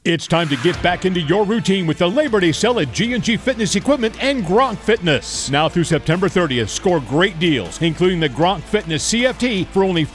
It's time to get back into your routine with the Labor Day sale at G&G Fitness Equipment and Gronk Fitness. Now through September 30th, score great deals, including the Gronk Fitness CFT for only